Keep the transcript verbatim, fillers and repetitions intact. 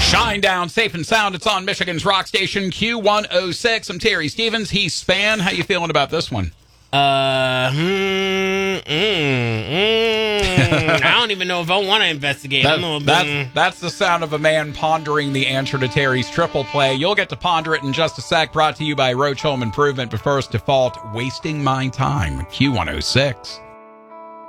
Shine down, safe and sound. It's on Michigan's rock station, Q one oh six. I'm Terry Stevens. He's Span. How you feeling about this one? Uh, mm, mm, mm. I don't even know if I want to investigate. That, I'm a, that's, mm. that's the sound of a man pondering the answer to Terry's triple play. You'll get to ponder it in just a sec. Brought to you by Roach Home Improvement. But first, Default, Wasting My Time, Q one oh six.